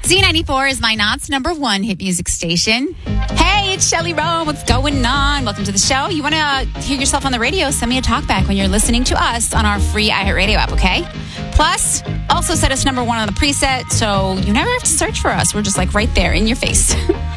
Z94 is my Knott's number one hit music station. Hey, it's Shelly Rowe. What's going on? Welcome to the show. You want to hear yourself on the radio? Send me a talkback when you're listening to us on our free iHeartRadio app, okay? Plus, also set us number one on the preset, so you never have to search for us. We're just like right there in your face.